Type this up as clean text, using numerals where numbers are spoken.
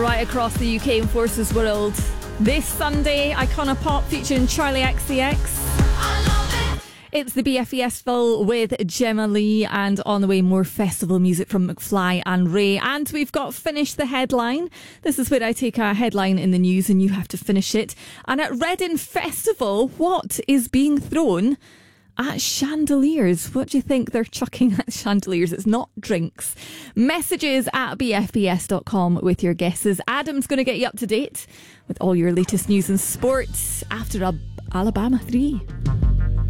Right across the UK and Forces world. This Sunday, Icona Pop featuring Charlie XCX. It's the BFE Festival with Gemma Lee, and on the way, more festival music from McFly and Ray. And we've got Finish the Headline. This is where I take a headline in the news and you have to finish it. And at Reading Festival, what is being thrown at chandeliers? What do you think they're chucking at chandeliers? It's not drinks. Messages at bfbs.com with your guesses. Adam's going to get you up to date with all your latest news and sports after Alabama 3.